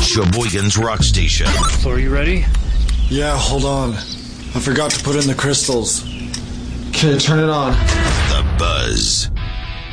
Sheboygan's Rock Station. So are you ready? Yeah, hold on. I forgot to put in the crystals. Okay, turn it on. The Buzz.